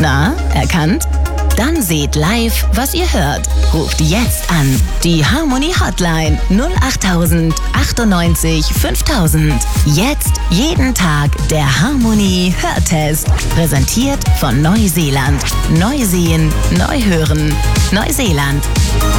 Na, erkannt? Dann seht live, was ihr hört. Ruft jetzt an. Die Harmony Hotline 08000 98 5000. Jetzt jeden Tag der Harmony Hörtest. Präsentiert von Neuseeland. Neu sehen, neu hören. Neuseeland.